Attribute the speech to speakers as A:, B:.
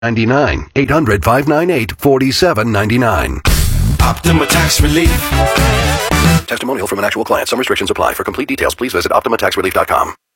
A: 800-598-4799.
B: Optima Tax Relief.
A: Testimonial from an actual client. Some restrictions apply. For complete details, please visit OptimaTaxRelief.com.